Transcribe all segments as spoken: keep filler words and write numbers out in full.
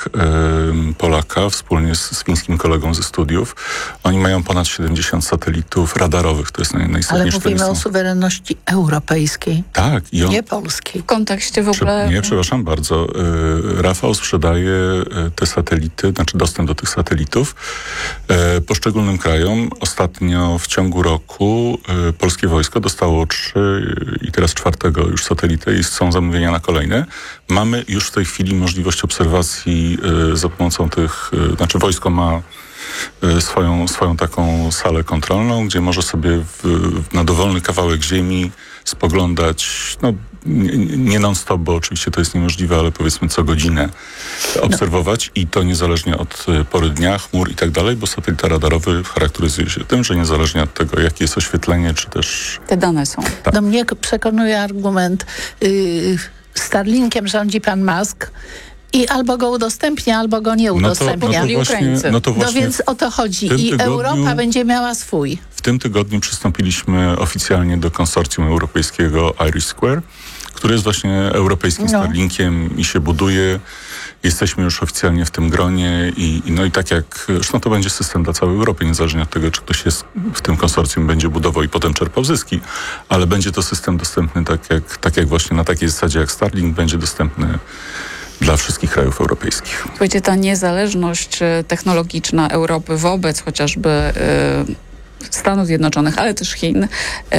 y, Polaka wspólnie z, z fińskim kolegą ze studiów. Oni mają ponad siedemdziesiąt satelitów radarowych, to jest naj, najistotniejsze. Ale mówimy o suwerenności europejskiej, tak, i on, nie polskiej. W kontekście w ogóle... Prze- nie, przepraszam bardzo. Y, Rafał sprzedaje y, te satelity, znaczy dostęp do tych satelitów y, poszczególnym krajom. Ostatnio w ciągu roku y, polskie wojsko dostało trzy i teraz czwartego już satelitę i są zamówienia na kolejne. Mamy już w tej chwili możliwość obserwacji y, za pomocą tych, y, znaczy wojsko ma y, swoją, swoją taką salę kontrolną, gdzie może sobie w, na dowolny kawałek ziemi spoglądać, no nie, nie non-stop, bo oczywiście to jest niemożliwe, ale powiedzmy co godzinę obserwować no. i to niezależnie od pory dnia, chmur i tak dalej, bo satelita radarowy charakteryzuje się tym, że niezależnie od tego, jakie jest oświetlenie, czy też... Te dane są. Tak. No mnie przekonuje argument, yy, Starlinkiem rządzi pan Musk i albo go udostępnia, albo go nie udostępnia. No to, no to właśnie, no to właśnie no więc o to chodzi. I tygodniu, Europa będzie miała swój. W tym tygodniu przystąpiliśmy oficjalnie do konsorcjum europejskiego IRIS², który jest właśnie europejskim no. Starlinkiem i się buduje. Jesteśmy już oficjalnie w tym gronie i, i no i tak jak, zresztą to będzie system dla całej Europy, niezależnie od tego, czy ktoś jest w tym konsorcjum, będzie budował i potem czerpał zyski, ale będzie to system dostępny tak jak, tak jak właśnie na takiej zasadzie jak Starlink będzie dostępny dla wszystkich krajów europejskich. Słuchajcie, ta niezależność technologiczna Europy wobec chociażby yy, Stanów Zjednoczonych, ale też Chin,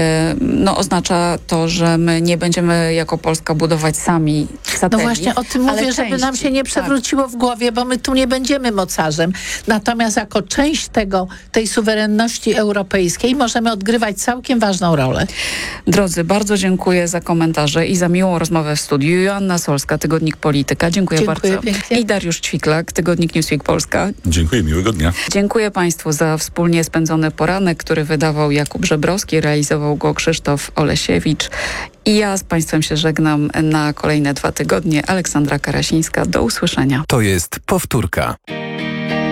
no oznacza to, że my nie będziemy jako Polska budować sami satelit. No właśnie o tym mówię, części, żeby nam się nie przewróciło tak. w głowie, bo my tu nie będziemy mocarzem. Natomiast jako część tego, tej suwerenności europejskiej możemy odgrywać całkiem ważną rolę. Drodzy, bardzo dziękuję za komentarze i za miłą rozmowę w studiu. Joanna Solska, Tygodnik Polityka. Dziękuję, dziękuję bardzo. Pięknie. I Dariusz Ćwiklak, Tygodnik Newsweek Polska. Dziękuję, miłego dnia. Dziękuję Państwu za wspólnie spędzony poranek, który wydawał Jakub Żebrowski, realizował go Krzysztof Olesiewicz. I ja z Państwem się żegnam na kolejne dwa tygodnie. Aleksandra Karasińska. Do usłyszenia. To jest Powtórka.